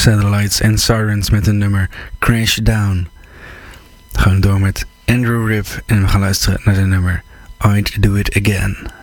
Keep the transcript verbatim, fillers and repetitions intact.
Satellites and Sirens met een nummer Crash Down. We gaan door met Andrew Ripp en we gaan luisteren naar zijn nummer I'd Do It Again.